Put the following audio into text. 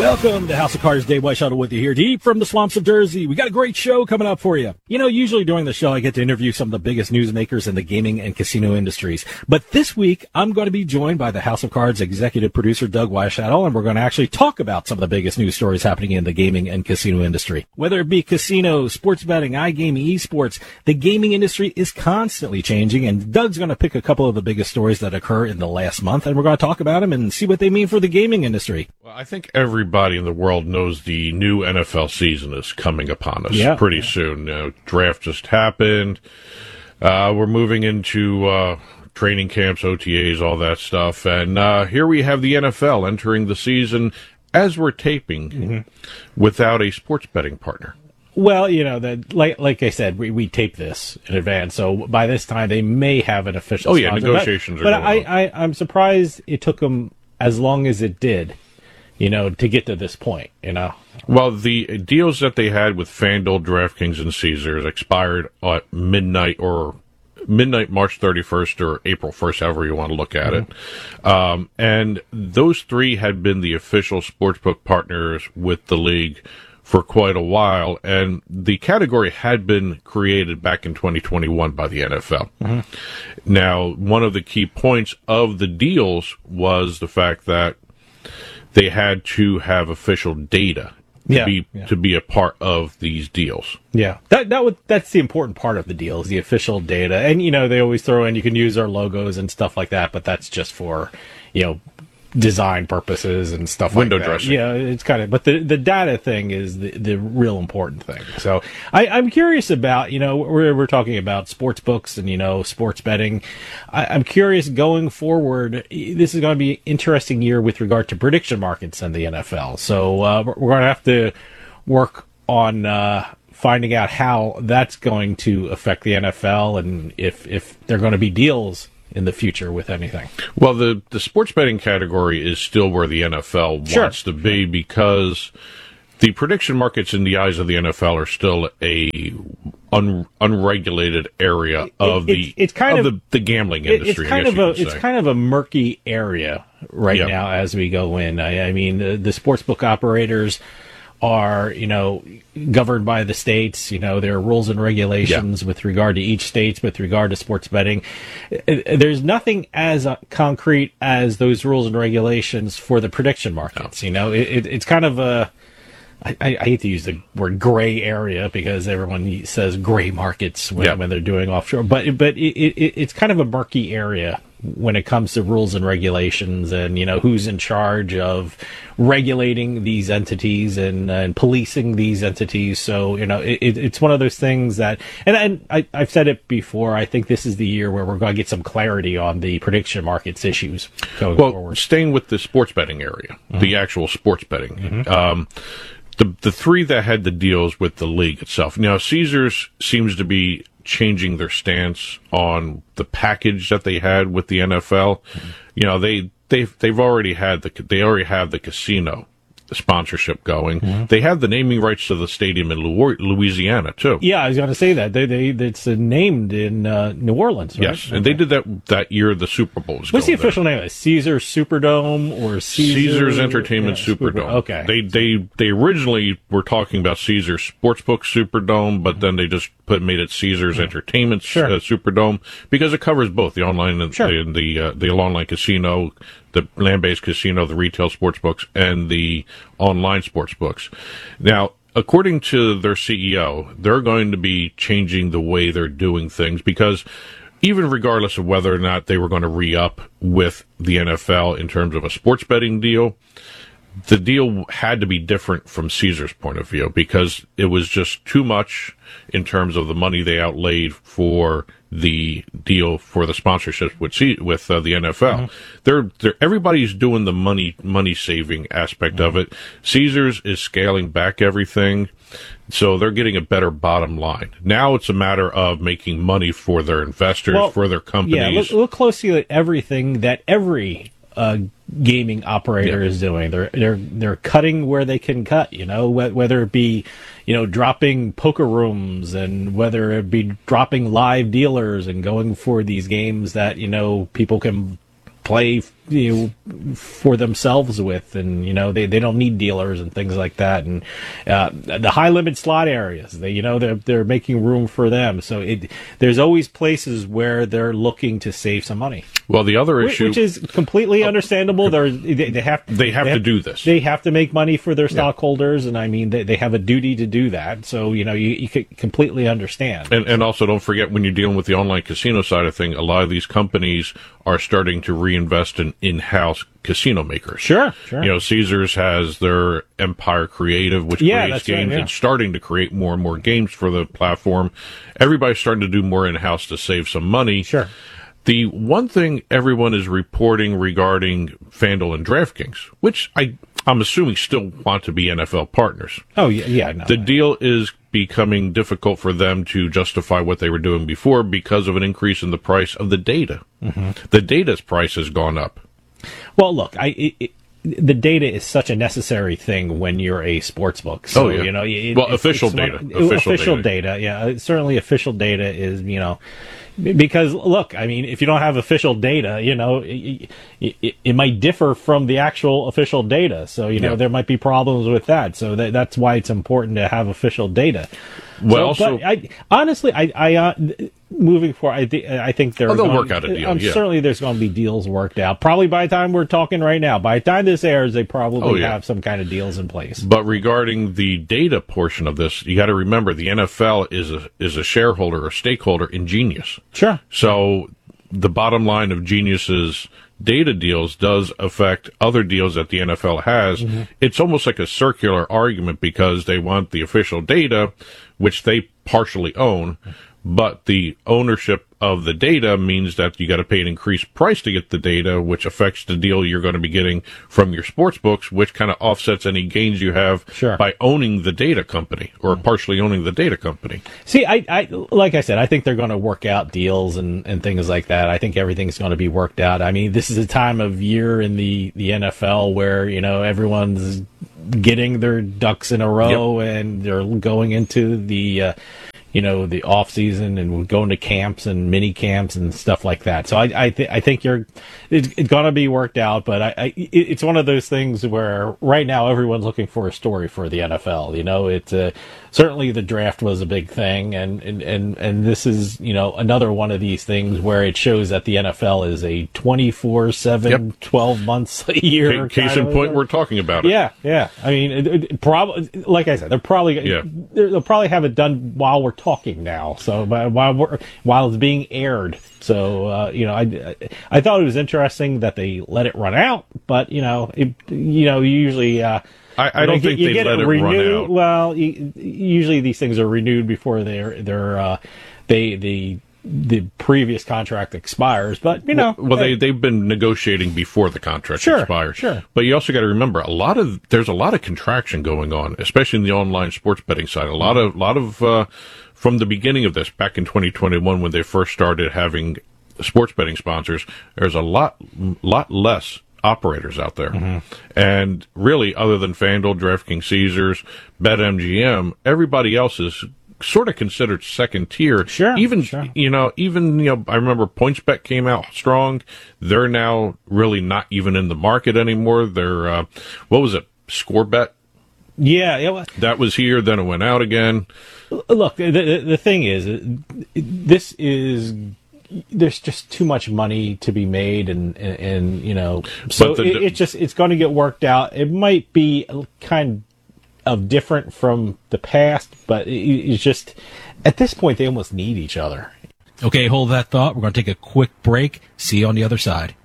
Welcome to House of Cards. Dave Weishuttle with you here, deep from the swamps of Jersey. We got a great show coming up for you. You know, usually during the show, I get to interview some of the biggest newsmakers in the gaming and casino industries. But this week, I'm going to be joined by the House of Cards executive producer, Doug Weishuttle, and we're going to actually talk about some of the biggest news stories happening in the gaming and casino industry. Whether it be casino, sports betting, iGaming, esports, the gaming industry is constantly changing, and Doug's going to pick a couple of the biggest stories that occur in the last month, and we're going to talk about them and see what they mean for the gaming industry. Well, I think everybody in the world knows the new NFL season is coming upon us pretty soon. Draft just happened. We're moving into training camps, OTAs, all that stuff. And here we have the NFL entering the season as we're taping without a sports betting partner. Well, you know, like I said, we tape this in advance, so by this time they may have an official sponsor. Negotiations are going on. But I'm surprised it took them as long as it did, you know, to get to this point, you know. Well, the deals that they had with FanDuel, DraftKings, and Caesars expired at midnight March 31st or April 1st, however you want to look at it. And those three had been the official sportsbook partners with the league for quite a while, and the category had been created back in 2021 by the NFL. Now, one of the key points of the deals was the fact that they had to have official data to be a part of these deals. Yeah, that's the important part of the deal, is the official data. And, you know, they always throw in, you can use our logos and stuff like that, but that's just for, you know, design purposes and stuff window like that. Dressing. Yeah, it's kind of, but the data thing is the real important thing. So I'm curious about, you know, we're talking about sports books and, you know, sports betting. I'm curious going forward, this is going to be an interesting year with regard to prediction markets in the NFL. So we're going to have to work on finding out how that's going to affect the NFL and if there are going to be deals in the future with anything. Well, the sports betting category is still where the NFL wants to be, because the prediction markets in the eyes of the NFL are still a unregulated area of the gambling industry. It's kind of a murky area now as we go in. I mean, the sportsbook operators are, you know, governed by the states. You know, there are rules and regulations with regard to each state, with regard to sports betting. There's nothing as concrete as those rules and regulations for the prediction markets. No. You know, it's kind of a, I hate to use the word gray area because everyone says gray markets when they're doing offshore, but it's kind of a murky area when it comes to rules and regulations and, you know, who's in charge of regulating these entities and policing these entities. So, you know, it's one of those things that, and I've said it before, I think this is the year where we're going to get some clarity on the prediction markets issues going forward. Staying with the sports betting area, the actual sports betting, the three that had the deals with the league itself. Now, Caesars seems to be changing their stance on the package that they had with the NFL. You know, they've already have the casino sponsorship going. They have the naming rights to the stadium in Louisiana too. Yeah, I was going to say that it's named in New Orleans, right? Yes, and they did that year the Super Bowl was What's the going official name? Caesars Superdome or Caesars Entertainment Superdome. Okay. They originally were talking about Caesars Sportsbook Superdome, but then they just made it Caesars Entertainment Superdome, because it covers both the online and the online casino, the land-based casino, the retail sports books, and the online sports books. Now, according to their CEO, they're going to be changing the way they're doing things, because even regardless of whether or not they were going to re-up with the NFL in terms of a sports betting deal, the deal had to be different from Caesars' point of view, because it was just too much in terms of the money they outlaid for the deal for the sponsorship with the NFL. Everybody's doing the money saving aspect of it. Caesars is scaling back everything, so they're getting a better bottom line. Now it's a matter of making money for their investors, for their companies. Yeah, look closely at everything that every gaming operator is doing. They're cutting where they can cut, you know, whether it be, you know, dropping poker rooms, and whether it be dropping live dealers and going for these games that, you know, people can play for themselves with, and they don't need dealers and things like that. And the high limit slot areas, they're making room for them. So there's always places where they're looking to save some money. Well, the other issue, which is completely understandable, they have to do this. They have to make money for their stockholders, and I mean they have a duty to do that. So you could completely understand. And also don't forget, when you're dealing with the online casino side of thing, a lot of these companies are starting to reinvest in in-house casino makers. Sure. Caesars has their Empire Creative, which creates games, and starting to create more and more games for the platform. Everybody's starting to do more in-house to save some money. Sure. The one thing everyone is reporting regarding FanDuel and DraftKings, which I'm assuming still want to be NFL partners. Oh, yeah. No, the deal is becoming difficult for them to justify what they were doing before because of an increase in the price of the data. Mm-hmm. The data's price has gone up. Well, look, the data is such a necessary thing when you're a sportsbook. So, official data. Official data, yeah. Certainly official data is, because, look, I mean, if you don't have official data, it might differ from the actual official data. So, there might be problems with that. So that's why it's important to have official data. Well, honestly, moving forward, I think they'll work out a deal. Certainly, there's going to be deals worked out. Probably by the time we're talking right now, by the time this airs, they probably have some kind of deals in place. But regarding the data portion of this, you got to remember the NFL is a shareholder or stakeholder in Genius. Sure. So the bottom line of Genius's data deals does affect other deals that the NFL has. Mm-hmm. It's almost like a circular argument because they want the official data, which they partially own, but the ownership of the data means that you got to pay an increased price to get the data, which affects the deal you're going to be getting from your sports books, which kind of offsets any gains you have by owning the data company or partially owning the data company. See, I like I said, I think they're going to work out deals and things like that. I think everything's going to be worked out. I mean, this is a time of year in the NFL where, everyone's getting their ducks in a row and they're going into the off season and going to camps and mini camps and stuff like that. So I think it's going to be worked out, but it's one of those things where right now everyone's looking for a story for the NFL. It's certainly the draft was a big thing, and this is another one of these things where it shows that the NFL is a 24/7, 12 months a year. Case in point, we're talking about it. Yeah. I mean, probably like I said, they'll probably have it done while we're talking now. So while it's being aired. So I thought it was interesting that they let it run out, but usually. I don't think they let it run out. Well, usually these things are renewed before the previous contract expires, but they've been negotiating before the contract expires. Sure. But you also got to remember there's a lot of contraction going on, especially in the online sports betting side. A lot of from the beginning of this, back in 2021, when they first started having sports betting sponsors, there's a lot less operators out there. Mm-hmm. And really, other than FanDuel, DraftKings, Caesars, BetMGM, everybody else is sort of considered second tier. Sure. Even I remember PointsBet came out strong. They're now really not even in the market anymore. They're what was it? ScoreBet. Yeah, that was here. Then it went out again. Look, the thing is, there's just too much money to be made, and so it's going to get worked out. It might be kind of different from the past, but it's just at this point they almost need each other. Okay, hold that thought. We're going to take a quick break. See you on the other side.